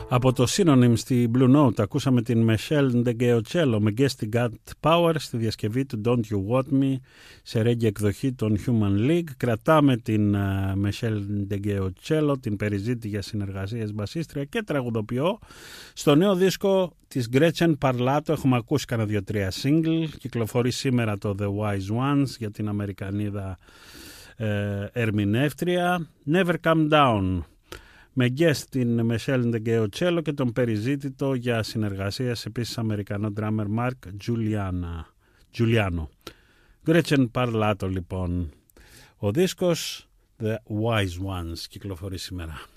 Από το Synonym στη Blue Note ακούσαμε την Michelle Ndegeocello με Guess the God Power στη διασκευή του Don't You Want Me σε reggae εκδοχή των Human League. Κρατάμε την Michelle Ndegeocello, την περιζήτη για συνεργασίες μπασίστρια και τραγουδοποιό. Στο νέο δίσκο της Gretchen Parlato έχουμε ακούσει κανένα 2-3 single. Κυκλοφορεί σήμερα το The Wise Ones για την Αμερικανίδα ερμηνεύτρια. Never Come Down με guest την Michelle Ndegeocello και τον περιζήτητο για συνεργασίες επίσης Αμερικανό drummer Mark Giuliano. Gretchen Parlato λοιπόν. Ο δίσκος The Wise Ones κυκλοφορεί σήμερα.